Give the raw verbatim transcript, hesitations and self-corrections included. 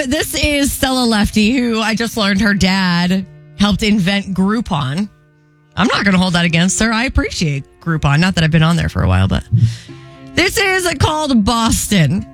this is Stella Lefty, who I just learned her dad helped invent Groupon. I'm not going to hold that against her. I appreciate Groupon. Not that I've been on there for a while, but this is called Boston.